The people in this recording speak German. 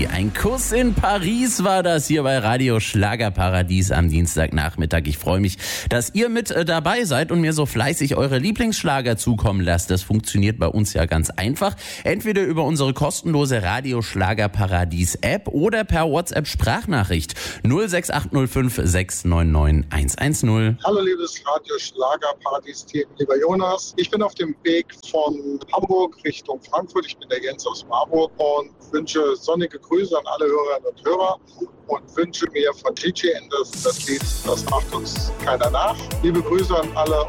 Energy. Ein Kuss in Paris war das hier bei Radio Schlagerparadies am Dienstagnachmittag. Ich freue mich, dass ihr mit dabei seid und mir so fleißig eure Lieblingsschlager zukommen lasst. Das funktioniert bei uns ja ganz einfach. Entweder über unsere kostenlose Radio Schlagerparadies App oder per WhatsApp Sprachnachricht 06805 699 110. Hallo liebes Radio Schlagerparadies Team, lieber Jonas. Ich bin auf dem Weg von Hamburg Richtung Frankfurt. Ich bin der Jens aus Marburg und wünsche sonnige Grüße an alle Hörerinnen und Hörer und wünsche mir von DJ Enders das Lied "Das macht uns keiner nach". Liebe Grüße an alle